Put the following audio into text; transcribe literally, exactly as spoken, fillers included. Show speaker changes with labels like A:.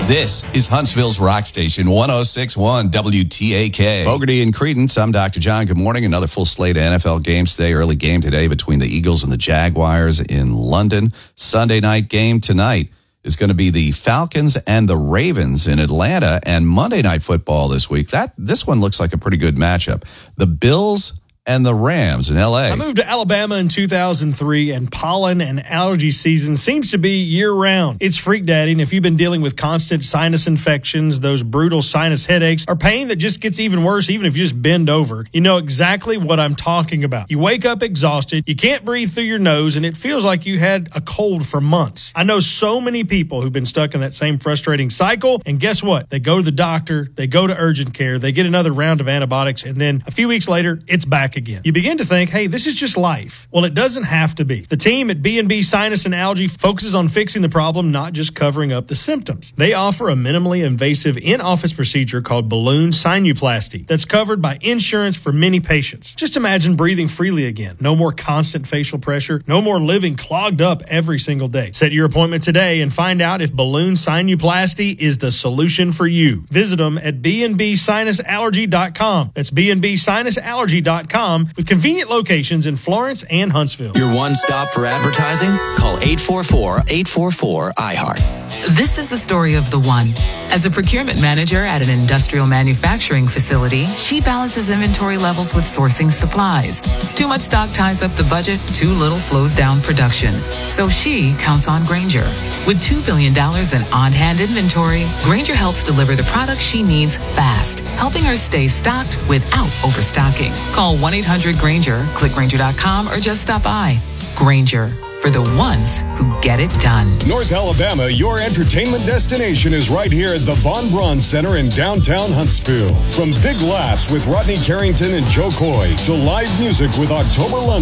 A: This is Huntsville's Rock Station, one oh six point one W T A K. Fogarty and Credence, I'm Doctor John. Good morning. Another full slate of N F L games today. Early game today between the Eagles and the Jaguars in London. Sunday night game tonight is going to be the Falcons and the Ravens in Atlanta. And Monday Night Football this week, that this one looks like a pretty good matchup. The Bills and the Rams in L A.
B: I moved to Alabama in two thousand three, and pollen and allergy season seems to be year-round. It's freak daddy, and if you've been dealing with constant sinus infections, those brutal sinus headaches, or pain that just gets even worse even if you just bend over, you know exactly what I'm talking about. You wake up exhausted, you can't breathe through your nose, and it feels like you had a cold for months. I know so many people who've been stuck in that same frustrating cycle, and guess what? They go to the doctor, they go to urgent care, they get another round of antibiotics, and then a few weeks later, it's back again. You begin to think, hey, this is just life. Well, it doesn't have to be. The team at B and B Sinus and Allergy focuses on fixing the problem, not just covering up the symptoms. They offer a minimally invasive in-office procedure called balloon sinuplasty that's covered by insurance for many patients. Just imagine breathing freely again. No more constant facial pressure. No more living clogged up every single day. Set your appointment today and find out if balloon sinuplasty is the solution for you. Visit them at b and b sinus allergy dot com. That's b and b sinus allergy dot com. With convenient locations in Florence and Huntsville.
C: Your one stop for advertising? Call eight four four, eight four four, I heart.
D: This is the story of the one. As a procurement manager at an industrial manufacturing facility, she balances inventory levels with sourcing supplies. Too much stock ties up the budget, too little slows down production. So she counts on Grainger. With two billion dollars in on-hand inventory, Grainger helps deliver the products she needs fast, helping her stay stocked without overstocking. Call one eight hundred Grainger, click Grainger dot com, or just stop by. Grainger, for the ones who get it done.
E: North Alabama, your entertainment destination is right here at the Von Braun Center in downtown Huntsville. From big laughs with Rodney Carrington and Joe Coy to live music with October London.